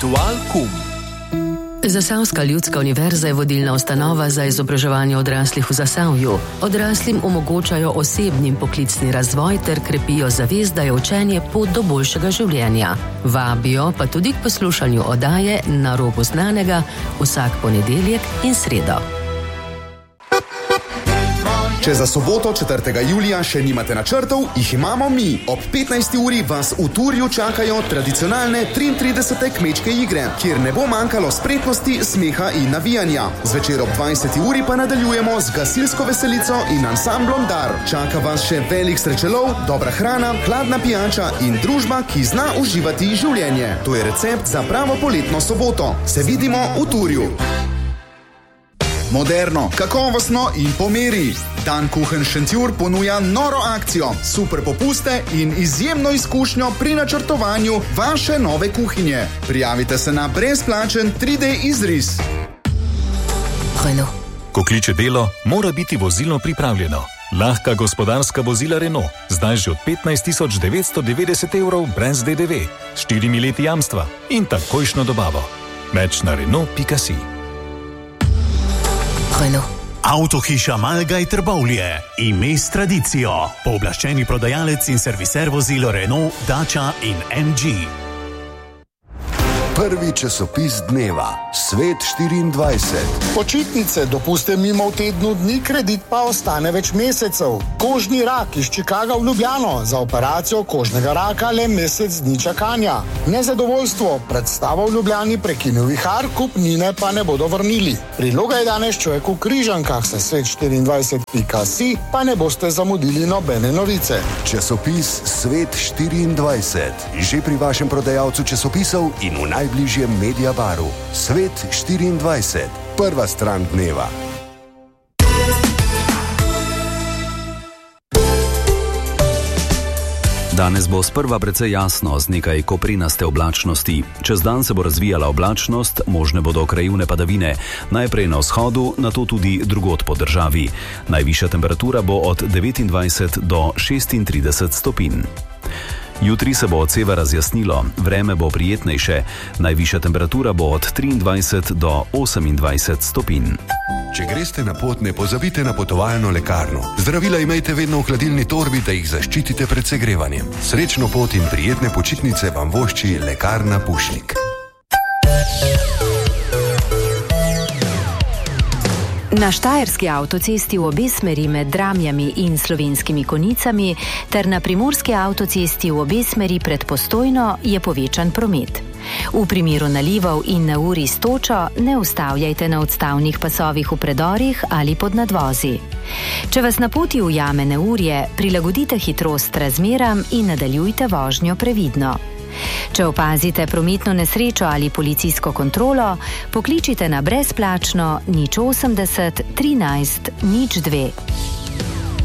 Zasavska ljudska univerza je vodilna ustanova za izobraževanje odraslih v Zasavju. Odraslim omogočajo osebni in poklicni razvoj ter krepijo zavest, da je učenje pot do boljšega življenja. Vabijo pa tudi k poslušanju oddaje Na robu znanega vsak ponedeljek in sredo. Če za soboto 4. julija še nimate načrtov, jih imamo mi. Ob 15. uri vas v Turju čakajo tradicionalne 33. kmečke igre, kjer ne bo manjkalo spretnosti, smeha in navijanja. Zvečer ob 20. uri pa nadaljujemo z gasilsko veselico in ansamblom Dar. Čaka vas še velik srečelov, dobra hrana, hladna pijača in družba, ki zna uživati življenje. To je recept za pravo poletno soboto. Se vidimo v Turju. Moderno, kakovostno in po meri. Dan Kuchen Šentjur ponuja noro akcijo, super popuste in izjemno izkušnjo pri načrtovanju vaše nove kuhinje. Prijavite se na brezplačen 3D izris. Ko kliče delo, mora biti vozilo pripravljeno. Lahka gospodarska vozila Renault, zdaj že od 15.990 € brez DDV, s 4 leti jamstva in takojšno dobavo. Več na Renault.si. Avtohiša Malgaj Trbovlje, ime s tradicijo, pooblaščeni prodajalec in serviser vozil Renault, Dacia in MG. Prvi časopis dneva, Svet 24. Počitnice, dopuste mimo v tednu dni, kredit pa ostane več mesecev. Kožni rak iz Chicaga v Ljubljano, za operacijo kožnega raka le mesec dni čakanja. Nezadovoljstvo, predstava v Ljubljani prekinil vihar, kupnine pa ne bodo vrnili. Priloga je danes Človek v Križankah, se Svet24.si, pa ne boste zamudili nobene novice. Časopis Svet 24, že pri vašem prodajalcu časopisov in v najbližjem Mediabaru. Svet 24, prva stran dneva. Danes bo sprva precej jasno z nekaj koprinaste oblačnosti. Čez dan se bo razvijala oblačnost, možne bodo krajevne padavine, najprej na vzhodu, nato tudi drugod po državi. Najvišja temperatura bo od 29 do 36 stopinj. Jutri se bo od severa razjasnilo, vreme bo prijetnejše, najvišja temperatura bo od 23 do 28 stopinj. Če greste na pot, ne pozabite na potovalno lekarno. Zdravila imejte vedno v hladilni torbi, da jih zaščitite pred segrevanjem. Srečno pot in prijetne počitnice vam vošči Lekarna Pušnik. Na štajerski avtocesti v obe smeri med Dramljami in Slovenskimi Konicami ter na primorski avtocesti v obe smeri pred Postojno je povečan promet. V primeru nalivov in na uri s točo ne ustavljajte na odstavnih pasovih v predorih ali pod nadvozi. Če vas na poti ujame neurje, prilagodite hitrost razmeram in nadaljujte vožnjo previdno. Če opazite prometno nesrečo ali policijsko kontrolo, pokličite na brezplačno 080 13 02.